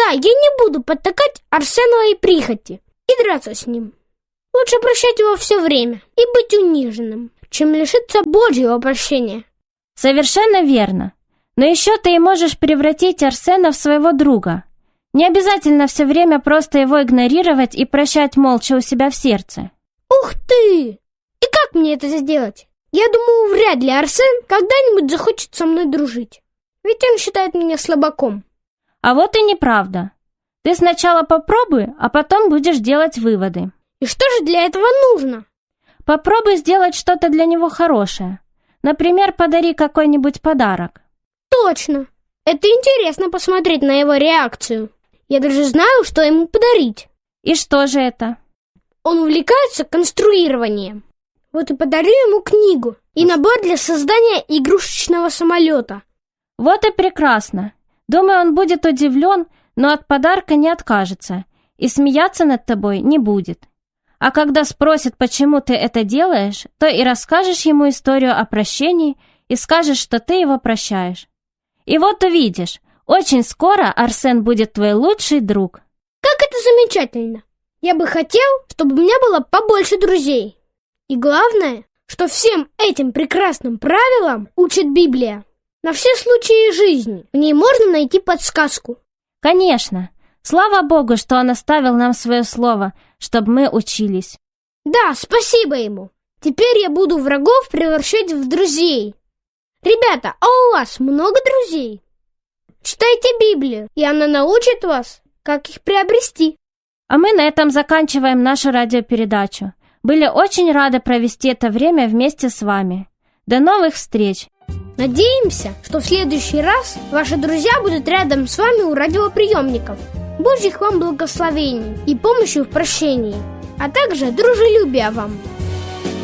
я не буду подтакать Арсеновой прихоти и драться с ним. Лучше прощать его все время и быть униженным, чем лишиться Божьего прощения. Совершенно верно. Но еще ты и можешь превратить Арсена в своего друга. Не обязательно все время просто его игнорировать и прощать молча у себя в сердце. Ух ты! И как мне это сделать? Я думаю, вряд ли Арсен когда-нибудь захочет со мной дружить. Ведь он считает меня слабаком. А вот и неправда. Ты сначала попробуй, а потом будешь делать выводы. И что же для этого нужно? Попробуй сделать что-то для него хорошее. Например, подари какой-нибудь подарок. Точно. Это интересно посмотреть на его реакцию. Я даже знаю, что ему подарить. И что же это? Он увлекается конструированием. Вот и подарю ему книгу и набор для создания игрушечного самолета. Вот и прекрасно. Думаю, он будет удивлен, но от подарка не откажется и смеяться над тобой не будет. А когда спросит, почему ты это делаешь, то и расскажешь ему историю о прощении и скажешь, что ты его прощаешь. И вот увидишь, очень скоро Арсен будет твой лучший друг. Как это замечательно! Я бы хотел, чтобы у меня было побольше друзей. И главное, что всем этим прекрасным правилам учит Библия. На все случаи жизни в ней можно найти подсказку. Конечно. Слава Богу, что Он оставил нам свое слово, чтобы мы учились. Да, спасибо ему. Теперь я буду врагов превращать в друзей. Ребята, а у вас много друзей? Читайте Библию, и она научит вас, как их приобрести. А мы на этом заканчиваем нашу радиопередачу. Были очень рады провести это время вместе с вами. До новых встреч! Надеемся, что в следующий раз ваши друзья будут рядом с вами у радиоприемников. Божьих вам благословений и помощи в прощении, а также дружелюбия вам.